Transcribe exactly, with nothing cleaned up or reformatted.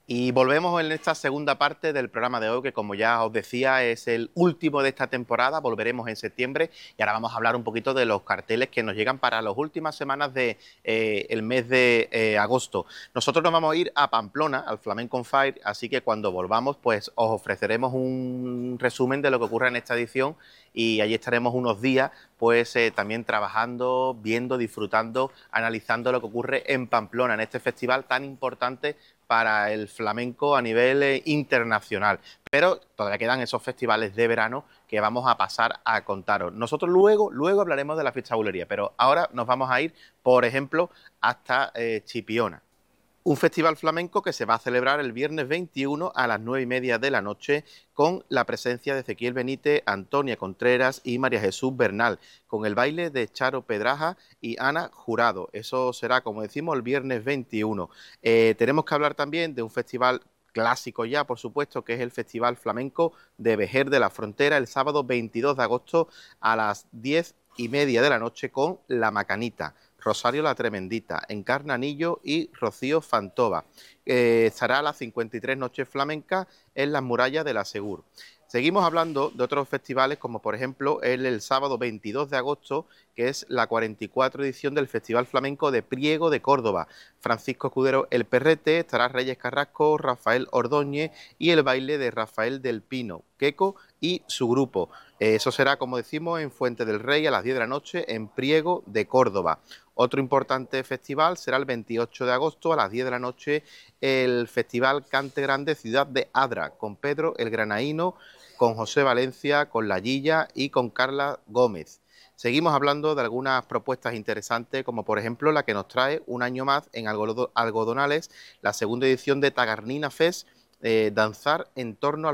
Y volvemos en esta segunda parte del programa de hoy, que como ya os decía, es el último de esta temporada. Volveremos en septiembre y ahora vamos a hablar un poquito de los carteles que nos llegan para las últimas semanas del de, eh, el mes de eh, agosto. Nosotros nos vamos a ir a Pamplona, al Flamenco on Fire, así que cuando volvamos, pues os ofreceremos un resumen de lo que ocurre en esta edición y allí estaremos unos días, pues eh, también trabajando, viendo, disfrutando, analizando lo que ocurre en Pamplona, en este festival tan importante para el flamenco a nivel eh, internacional. Pero todavía quedan esos festivales de verano que vamos a pasar a contaros. Nosotros luego, luego hablaremos de la fiesta bulería, pero ahora nos vamos a ir, por ejemplo, hasta eh, Chipiona. Un festival flamenco que se va a celebrar el viernes veintiuno a las nueve y media de la noche con la presencia de Ezequiel Benítez, Antonia Contreras y María Jesús Bernal, con el baile de Charo Pedraja y Ana Jurado. Eso será, como decimos, el viernes veintiuno. Eh, tenemos que hablar también de un festival clásico ya, por supuesto, que es el Festival Flamenco de Vejer de la Frontera, el sábado veintidós de agosto a las diez y media de la noche con La Macanita, Rosario la Tremendita, Encarna Anillo y Rocío Fantova. Eh, estará a las cincuenta y tres noches flamencas en las murallas de la Segur. Seguimos hablando de otros festivales, como por ejemplo el, el sábado veintidós de agosto, que es la cuarenta y cuatro edición del Festival Flamenco de Priego de Córdoba. Francisco Escudero El Perrete, estará Reyes Carrasco, Rafael Ordóñez y el baile de Rafael del Pino, Queco y su grupo. Eh, eso será, como decimos, en Fuente del Rey a las diez de la noche en Priego de Córdoba. Otro importante festival será el veintiocho de agosto a las diez de la noche el Festival Cante Grande Ciudad de Adra, con Pedro el Granaíno, con José Valencia, con La Guilla y con Carla Gómez. Seguimos hablando de algunas propuestas interesantes, como por ejemplo la que nos trae un año más en Algodonales, la segunda edición de Tagarnina Fest, eh, Danzar en torno al